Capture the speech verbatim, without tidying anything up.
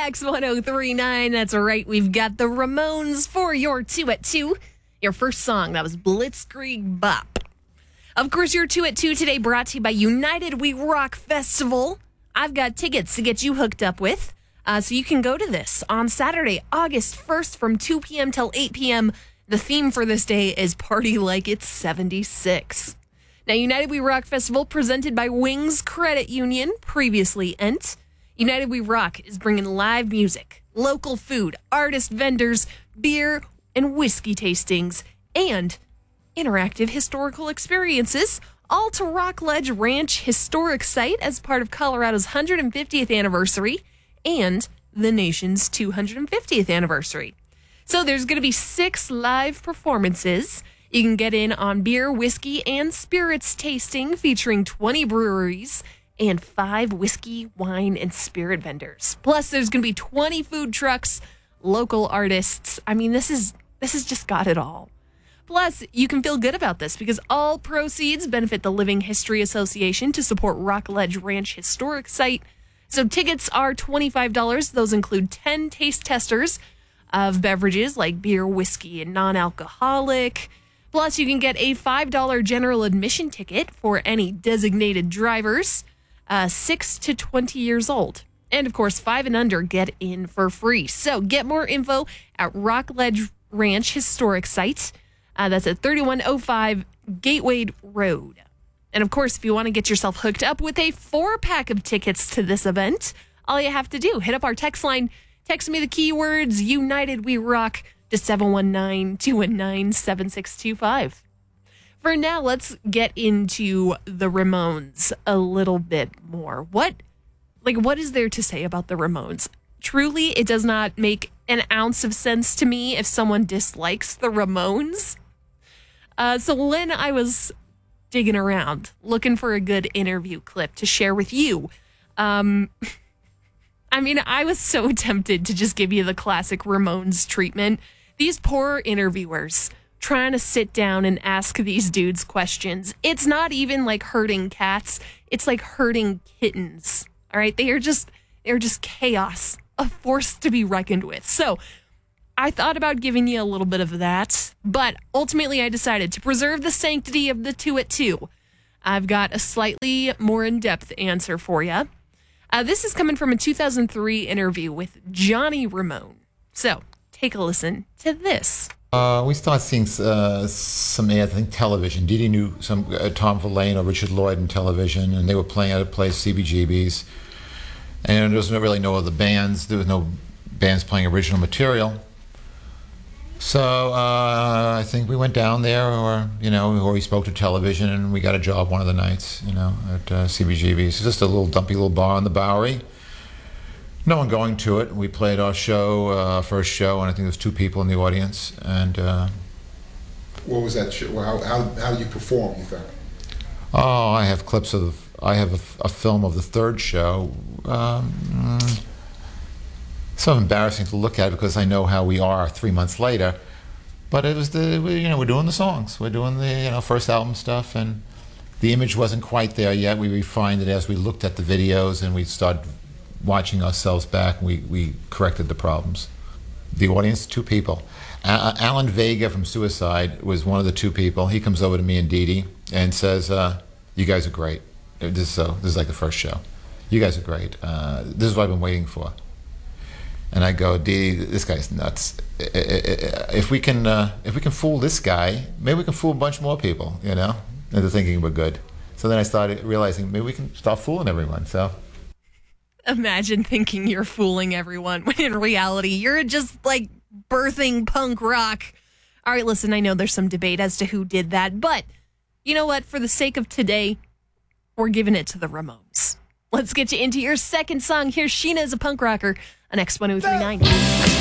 X ten thirty-nine. That's right. We've got the Ramones for your two at two. Your first song, that was Blitzkrieg Bop. Of course, your two at two today brought to you by United We Rock Festival. I've got tickets to get you hooked up with. Uh, so you can go to this on Saturday, August first from two p.m. till eight p.m. The theme for this day is Party Like It's seventy-six. Now, United We Rock Festival presented by Wings Credit Union, previously E N T. United We Rock is bringing live music, local food, artist vendors, beer and whiskey tastings, and interactive historical experiences, all to Rockledge Ranch Historic Site as part of Colorado's one hundred fiftieth anniversary and the nation's two hundred fiftieth anniversary. So there's going to be six live performances. You can get in on beer, whiskey, and spirits tasting featuring twenty breweries and five whiskey, wine, and spirit vendors. Plus, there's going to be twenty food trucks, local artists. I mean, this is this has just got it all. Plus, you can feel good about this because all proceeds benefit the Living History Association to support Rockledge Ranch Historic Site. So tickets are twenty-five dollars. Those include ten taste testers of beverages like beer, whiskey, and non-alcoholic. Plus, you can get a five dollars general admission ticket for any designated drivers, uh, six to twenty years old. And, of course, five and under get in for free. So get more info at Rockledge Ranch Historic Site. Uh, that's at thirty-one oh five Gateway Road. And, of course, if you want to get yourself hooked up with a four-pack of tickets to this event, all you have to do, hit up our text line. Text me the keywords United We Rock to seven one nine, two one nine, seven six two five. For now, let's get into the Ramones a little bit more. What, like, what is there to say about the Ramones? Truly, it does not make an ounce of sense to me if someone dislikes the Ramones. Uh, so when I was digging around, looking for a good interview clip to share with you, um... I mean, I was so tempted to just give you the classic Ramones treatment. These poor interviewers trying to sit down and ask these dudes questions. It's not even like herding cats. It's like herding kittens. All right. They are just, they're just chaos, a force to be reckoned with. So I thought about giving you a little bit of that, but ultimately I decided to preserve the sanctity of the two at two. I've got a slightly more in-depth answer for you. Uh, this is coming from a two thousand three interview with Johnny Ramone. So take a listen to this. Uh, we started seeing uh, some ads, I think television. Dee Dee knew some uh, Tom Verlaine or Richard Lloyd in television, and they were playing at a place, C B G B's. And there was no, really no other bands. There was no bands playing original material. So uh, I think we went down there, or you know, or we spoke to television, and we got a job one of the nights, you know, at uh, C B G B's. It's just a little dumpy little bar on the Bowery. No one going to it. We played our show, uh, first show, and I think there was two people in the audience. And uh, what was that show? How how how did you perform? You think? Oh, I have clips of. I have a, a film of the third show. Um, So embarrassing to look at because I know how we are three months later, but it was the we, you know we're doing the songs, we're doing the you know first album stuff, and the image wasn't quite there yet. We refined it as we looked at the videos and we started watching ourselves back. And we we corrected the problems. The audience, two people. Uh, Alan Vega from Suicide was one of the two people. He comes over to me and Dee Dee and says, uh, "You guys are great. This is so. This is like the first show. You guys are great. Uh, this is what I've been waiting for." And I go, Dee, this guy's nuts. If we can, uh, if we can fool this guy, maybe we can fool a bunch more people, you know. And they're thinking we're good. So then I started realizing maybe we can stop fooling everyone. So imagine thinking you're fooling everyone when in reality you're just like birthing punk rock. All right, listen, I know there's some debate as to who did that, but you know what? For the sake of today, we're giving it to the Ramones. Let's get you into your second song. Here's Sheena as a punk rocker on X ten thirty-nine.